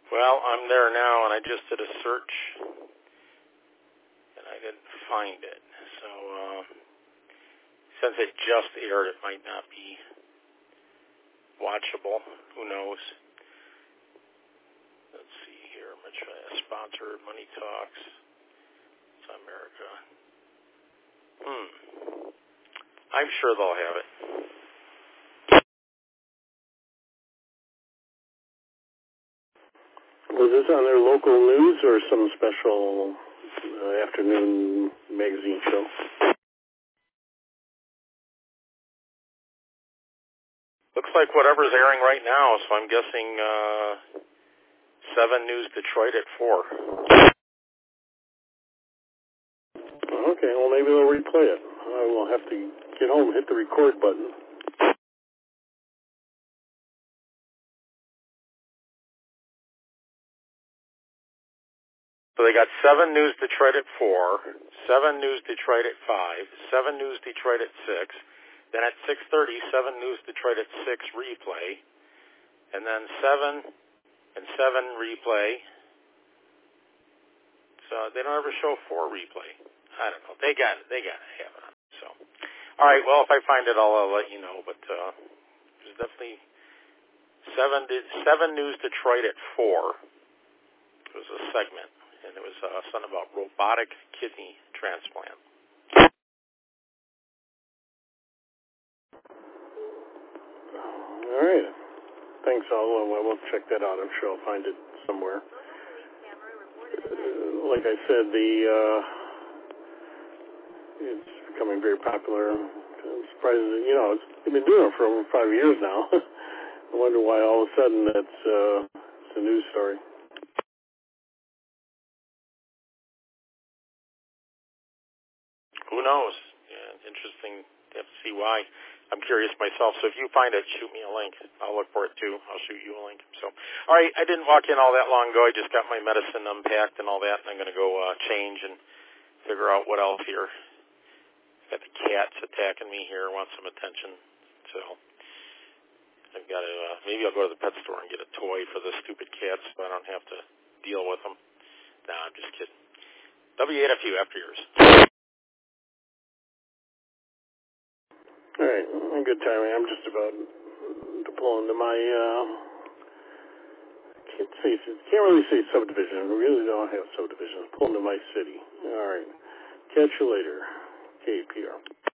Well, I'm there now, and I just did a search, and I didn't find it. So, since it just aired, it might not be watchable. Who knows? Let's see here. I'm going to try a sponsor, Money Talks. It's America. I'm sure they'll have it. Was this on their local news or some special afternoon magazine show? Looks like whatever's airing right now, so I'm guessing 7 News Detroit at 4. Okay, well maybe they'll replay it. I will have to get home and hit the record button. So they got 7 News Detroit at 4, 7 News Detroit at 5, 7 News Detroit at 6, then at 6:30, 7 News Detroit at 6 replay, and then 7 and 7 replay. So they don't ever show 4 replay. I don't know. They got to have it on. So, all right. Well, if I find it, I'll let you know. But there's definitely 7 News Detroit at 4. It was a segment, and it was something about robotic kidney transplant. All right. Thanks. I'll check that out. I'm sure I'll find it somewhere. Like I said, it's becoming very popular. I'm surprised that, they've been doing it for over 5 years now. I wonder why all of a sudden it's a news story. Who knows? Yeah, interesting to have to see why. I'm curious myself, so if you find it, shoot me a link. I'll look for it too. I'll shoot you a link. So, all right, I didn't walk in all that long ago. I just got my medicine unpacked and all that, and I'm going to go change and figure out what else here. Got the cats attacking me here, want some attention. So, I've got to, maybe I'll go to the pet store and get a toy for the stupid cats so I don't have to deal with them. Nah, I'm just kidding. W8FU after yours. All right, good timing. I'm just about to pull into my, can't really say subdivision. We really don't have subdivisions. Pull into my city. All right. Catch you later. KPR.